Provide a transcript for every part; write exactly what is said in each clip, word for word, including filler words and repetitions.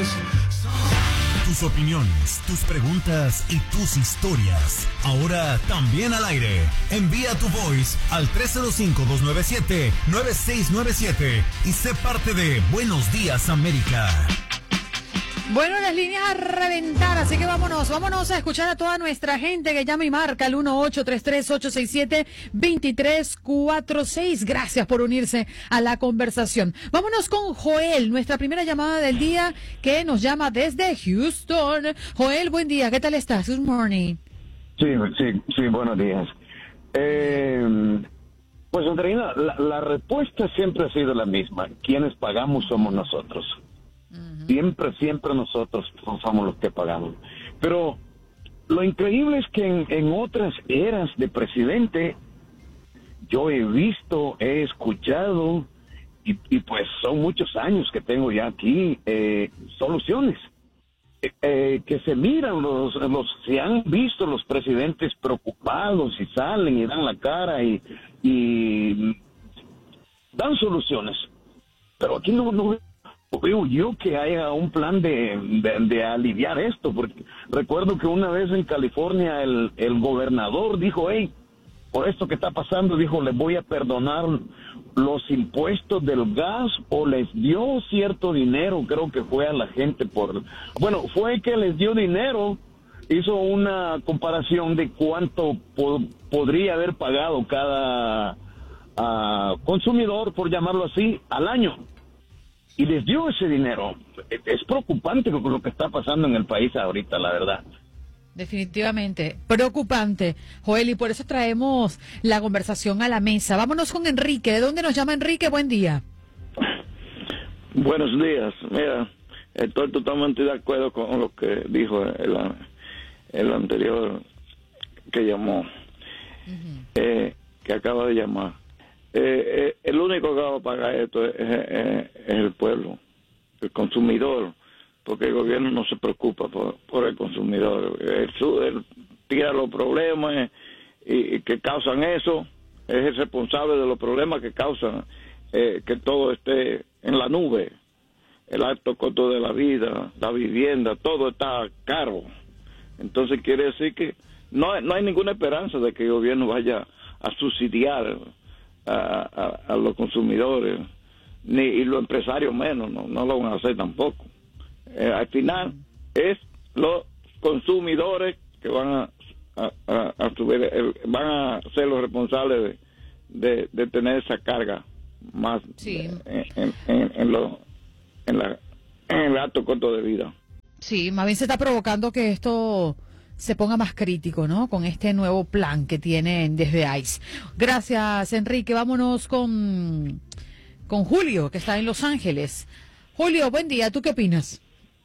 Tus opiniones, tus preguntas y tus historias. Ahora también al aire. Envía tu voice al tres cero cinco, dos nueve siete, nueve seis nueve siete y sé parte de Buenos Días América. Bueno, las líneas a reventar, así que vámonos, vámonos a escuchar a toda nuestra gente que llama y marca al uno ocho tres tres, ocho seis siete, dos tres cuatro seis. Gracias por unirse a la conversación. Vámonos con Joel, nuestra primera llamada del día, que nos llama desde Houston. Joel, buen día, ¿qué tal estás? Good morning. Sí, sí, sí, buenos días. Eh, pues, Andreina, la, la respuesta siempre ha sido la misma. Quienes pagamos somos nosotros. Siempre, siempre nosotros somos los que pagamos. Pero lo increíble es que en, en otras eras de presidente, yo he visto, he escuchado, y, y pues son muchos años que tengo ya aquí, eh, soluciones. Eh, eh, que se miran, los, los se han visto los presidentes preocupados y salen y dan la cara y, y dan soluciones. Pero aquí no, no veo yo que haya un plan de, de, de aliviar esto, porque recuerdo que una vez en California el, el gobernador dijo, hey, por esto que está pasando, dijo, les voy a perdonar los impuestos del gas, o les dio cierto dinero, creo que fue a la gente por... Bueno, fue que les dio dinero, hizo una comparación de cuánto po podría haber pagado cada uh, consumidor, por llamarlo así, al año. Y les dio ese dinero. Es preocupante lo que está pasando en el país ahorita, la verdad. Definitivamente, preocupante, Joel, y por eso traemos la conversación a la mesa. Vámonos con Enrique. ¿De dónde nos llama Enrique? Buen día. Buenos días. Mira, estoy totalmente de acuerdo con lo que dijo el, el anterior que llamó, uh-huh. eh, que acaba de llamar. Eh, eh, el único que va a pagar esto es, es, es el pueblo, el consumidor, porque el gobierno no se preocupa por, por el consumidor. Él, él tira los problemas y, y que causan eso, es el responsable de los problemas que causan eh, que todo esté en la nube, el alto costo de la vida, la vivienda, todo está caro. Entonces quiere decir que no, no hay ninguna esperanza de que el gobierno vaya a subsidiar A, a, a los consumidores, ni y los empresarios menos, no, no lo van a hacer tampoco. Eh, al final es los consumidores que van a, a, a, a subir, el, van a ser los responsables de, de, de tener esa carga más sí. de, en, en, en, lo, en, la, en el alto costo de vida. Sí, más bien se está provocando que esto se ponga más crítico, ¿no? Con este nuevo plan que tienen desde ICE. Gracias, Enrique. Vámonos con, con Julio, que está en Los Ángeles. Julio, buen día. ¿Tú qué opinas?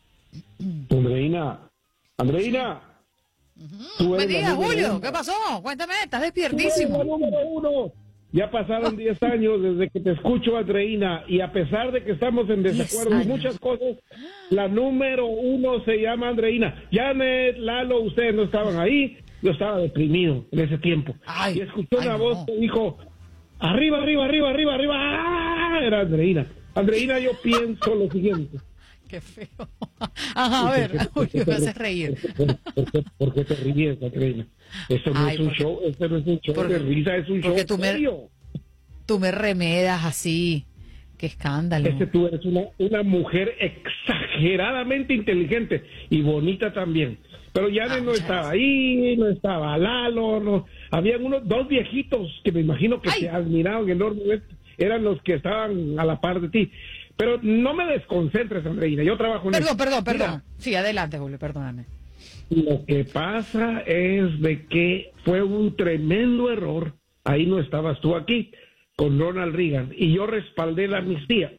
Andreina. Andreina. Uh-huh. Buen día, Julio. Uno. ¿Qué pasó? Cuéntame, estás despiertísimo. Número uno. Ya pasaron diez años desde que te escucho, Andreina, y a pesar de que estamos en desacuerdo en muchas cosas, la número uno se llama Andreina. Janet, Lalo, ustedes no estaban ahí, yo estaba deprimido en ese tiempo. Ay, y escuché una ay, voz no. que dijo, arriba, arriba, arriba, arriba, arriba, ¡ah! Era Andreina. Andreina, yo pienso lo siguiente. Qué feo. Ajá, a ver, Julio, me haces reír. ¿Por, por, por, ¿Por qué te ríes, Andreina? Eso no Ay, es un porque, show, eso no es un show porque, de risa, es un show tú serio. Me, tú me remedas así. Qué escándalo. Es que tú eres una, una mujer exageradamente inteligente y bonita también. Pero Janet ah, no estaba gracias. ahí, no estaba Lalo, no. Habían unos dos viejitos que me imagino que Ay. te admiraban enormemente. Eran los que estaban a la par de ti. Pero no me desconcentres, Andreina, yo trabajo en Perdón, esto. perdón, perdón. Mira, sí, adelante, Julio, perdóname. Lo que pasa es de que fue un tremendo error, ahí no estabas tú aquí, con Ronald Reagan, y yo respaldé la amnistía.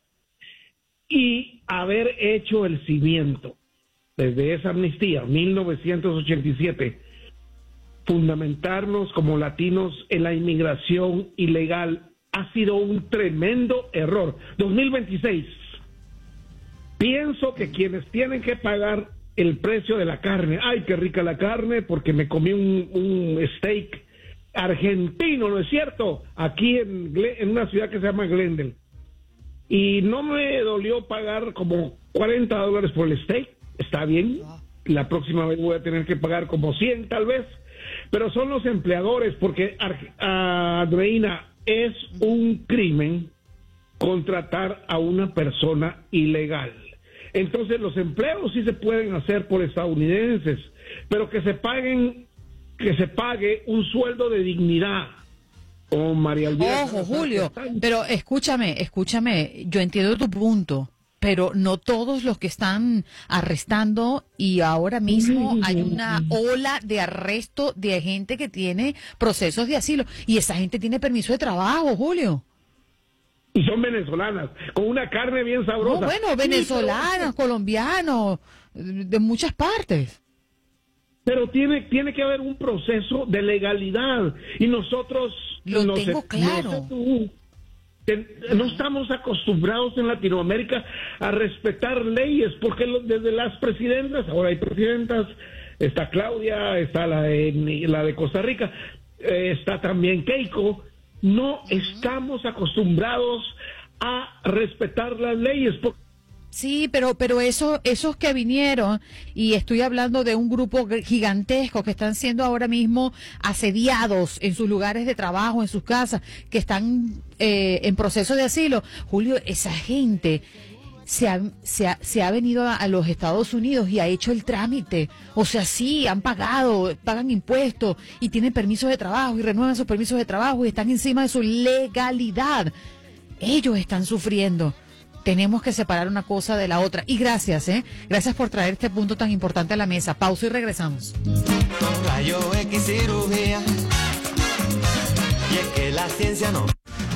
Y haber hecho el cimiento desde esa amnistía, mil novecientos ochenta y siete, fundamentarnos como latinos en la inmigración ilegal, ha sido un tremendo error. dos mil veintiséis, pienso que quienes tienen que pagar el precio de la carne, ay, qué rica la carne, porque me comí un, un steak argentino, ¿no es cierto? Aquí en, en una ciudad que se llama Glendale. Y no me dolió pagar como cuarenta dólares por el steak, está bien. La próxima vez voy a tener que pagar como cien tal vez, pero son los empleadores, porque, Andreina, es un crimen contratar a una persona ilegal. Entonces los empleos sí se pueden hacer por estadounidenses, pero que se paguen, que se pague un sueldo de dignidad. Oh, María Elvira. Ojo, Julio, pero escúchame, escúchame, yo entiendo tu punto, pero no todos los que están arrestando, y ahora mismo hay una ola de arresto de gente que tiene procesos de asilo, y esa gente tiene permiso de trabajo, Julio. Y son venezolanas, con una carne bien sabrosa. No, bueno, venezolanos, colombianos, de muchas partes. Pero tiene tiene que haber un proceso de legalidad, y nosotros lo no tengo sé, claro. No, sé tú, que no estamos acostumbrados en Latinoamérica a respetar leyes, porque lo, desde las presidentas, ahora hay presidentas, está Claudia, está la de, la de Costa Rica, eh, está también Keiko. No estamos acostumbrados a respetar las leyes. Sí, pero pero eso, esos que vinieron, y estoy hablando de un grupo gigantesco que están siendo ahora mismo asediados en sus lugares de trabajo, en sus casas, que están eh, en proceso de asilo. Julio, esa gente se ha, se ha, se ha venido a, a los Estados Unidos y ha hecho el trámite. O sea, sí, han pagado, pagan impuestos y tienen permisos de trabajo y renuevan sus permisos de trabajo y están encima de su legalidad. Ellos están sufriendo. Tenemos que separar una cosa de la otra. Y gracias, ¿eh? Gracias por traer este punto tan importante a la mesa. Pausa y regresamos. Rayo X cirugía. Y es que la ciencia no.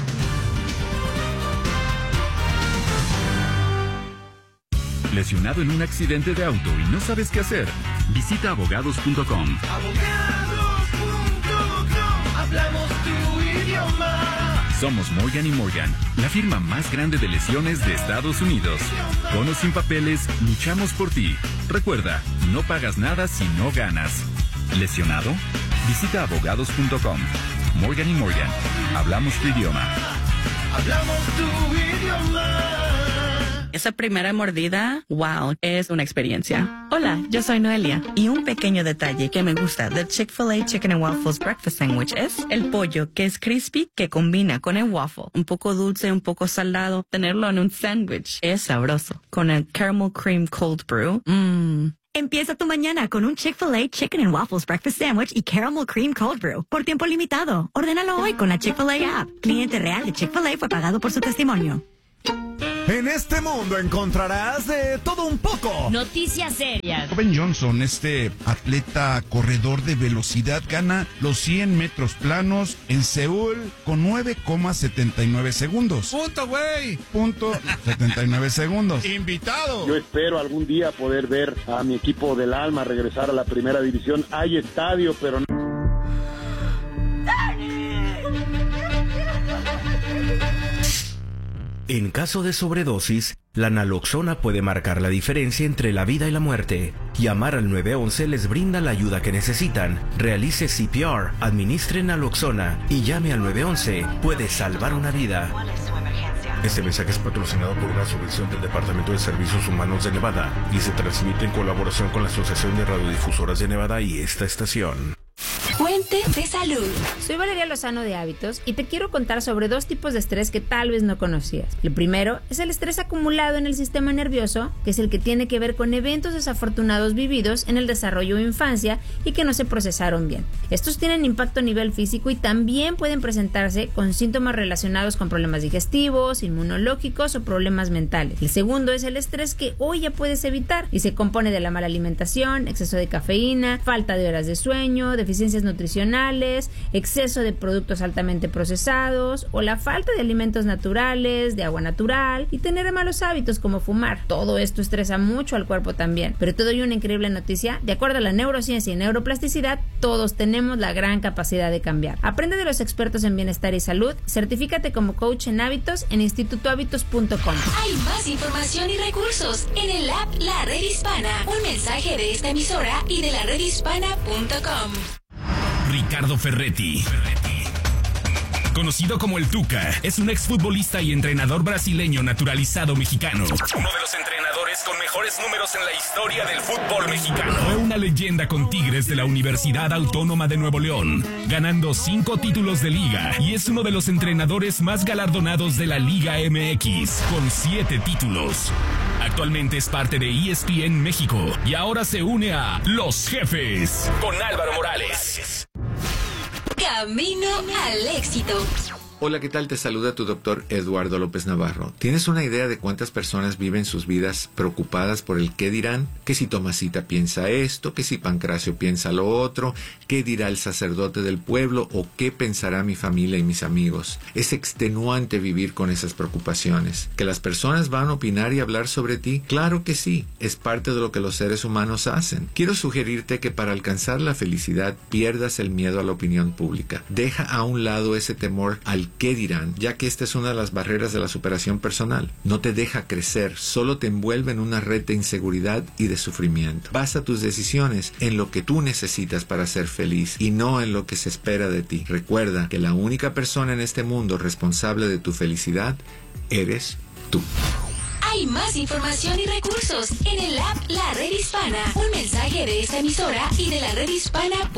¿Lesionado en un accidente de auto y no sabes qué hacer? Visita abogados punto com. abogados punto com. Hablamos tu idioma. Somos Morgan y Morgan, la firma más grande de lesiones de Estados Unidos. Con o sin papeles, luchamos por ti. Recuerda, no pagas nada si no ganas. ¿Lesionado? Visita abogados punto com. Morgan y Morgan, hablamos tu idioma. Hablamos tu idioma. Esa primera mordida, wow, es una experiencia. Hola, yo soy Noelia. Y un pequeño detalle que me gusta del Chick-fil-A Chicken and Waffles Breakfast Sandwich es el pollo, que es crispy, que combina con el waffle. Un poco dulce, un poco salado. Tenerlo en un sándwich es sabroso. Con el caramel cream cold brew, mmm. Empieza tu mañana con un Chick-fil-A Chicken and Waffles Breakfast Sandwich y Caramel Cream Cold Brew por tiempo limitado. Ordénalo hoy con la Chick-fil-A app. Cliente real de Chick-fil-A fue pagado por su testimonio. En este mundo encontrarás de todo un poco. Noticias serias. Ben Johnson, este atleta corredor de velocidad, gana los cien metros planos en Seúl con nueve coma setenta y nueve segundos. Punto, güey. Punto setenta y nueve segundos. Invitado. Yo espero algún día poder ver a mi equipo del alma regresar a la primera división. Hay estadio, pero no. En caso de sobredosis, la naloxona puede marcar la diferencia entre la vida y la muerte. Llamar al nueve once les brinda la ayuda que necesitan. Realice C P R, administre naloxona y llame al nueve once. Puede salvar una vida. Este mensaje es patrocinado por una subvención del Departamento de Servicios Humanos de Nevada y se transmite en colaboración con la Asociación de Radiodifusoras de Nevada y esta estación. Fuente de salud. Soy Valeria Lozano de Hábitos y te quiero contar sobre dos tipos de estrés que tal vez no conocías. El primero es el estrés acumulado en el sistema nervioso, que es el que tiene que ver con eventos desafortunados vividos en el desarrollo o infancia y que no se procesaron bien. Estos tienen impacto a nivel físico y también pueden presentarse con síntomas relacionados con problemas digestivos, inmunológicos o problemas mentales. El segundo es el estrés que hoy ya puedes evitar y se compone de la mala alimentación, exceso de cafeína, falta de horas de sueño, deficiencias nutricionales, exceso de productos altamente procesados o la falta de alimentos naturales, de agua natural y tener malos hábitos como fumar. Todo esto estresa mucho al cuerpo también. Pero te doy una increíble noticia. De acuerdo a la neurociencia y neuroplasticidad, todos tenemos la gran capacidad de cambiar. Aprende de los expertos en bienestar y salud. Certifícate como coach en hábitos en instituto hábitos punto com. Hay más información y recursos en el app La Red Hispana. Un mensaje de esta emisora y de la red hispana punto com. Ricardo Ferretti, conocido como el Tuca, es un exfutbolista y entrenador brasileño naturalizado mexicano. Uno de los entrenadores con mejores números en la historia del fútbol mexicano. Fue una leyenda con Tigres de la Universidad Autónoma de Nuevo León, ganando cinco títulos de liga y es uno de los entrenadores más galardonados de la Liga M X, con siete títulos. Actualmente es parte de E S P N México y ahora se une a Los Jefes con Álvaro Morales. Camino al éxito. Hola, ¿qué tal? Te saluda tu doctor Eduardo López Navarro. ¿Tienes una idea de cuántas personas viven sus vidas preocupadas por el qué dirán? Que si Tomasita piensa esto, que si Pancracio piensa lo otro, qué dirá el sacerdote del pueblo o qué pensará mi familia y mis amigos. Es extenuante vivir con esas preocupaciones. ¿Que las personas van a opinar y hablar sobre ti? Claro que sí, es parte de lo que los seres humanos hacen. Quiero sugerirte que para alcanzar la felicidad pierdas el miedo a la opinión pública. Deja a un lado ese temor al qué dirán, ya que esta es una de las barreras de la superación personal. No te deja crecer, solo te envuelve en una red de inseguridad y de sufrimiento. Basa tus decisiones en lo que tú necesitas para ser feliz y no en lo que se espera de ti. Recuerda que la única persona en este mundo responsable de tu felicidad eres tú. Hay más información y recursos en el app La Red Hispana. Un mensaje de esta emisora y de la red hispana.